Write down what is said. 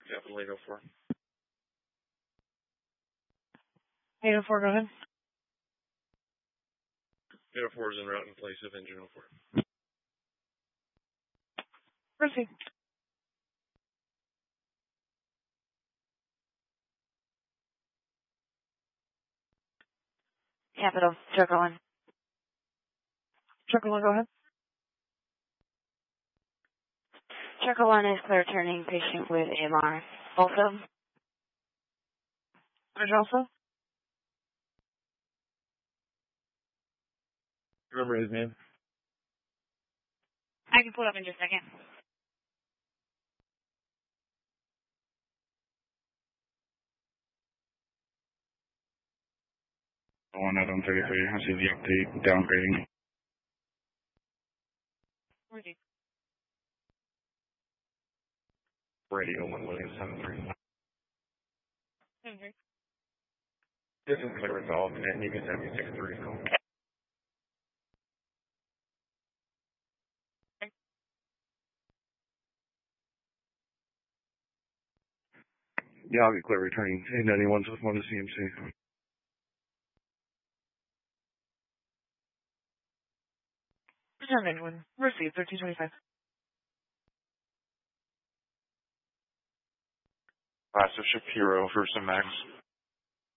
Capital 804. 804, go ahead. 804 is en route in place of engine 04. Proceed. Capital, Circle 1. Circle 1, go ahead. Circle 1 is clear turning patient with AMR. Also? Bridge also? Remember his name? I can pull it up in just a second. On Adam 33, I see the update downgrading. Where's he? Radio 1 Williams 73. 73. This is clear resolved, and you can send me 63 call. Yeah, I'll get clear returning 891 with 1 to CMC. Return anyone. Receive 1325. Class of Shapiro for some max.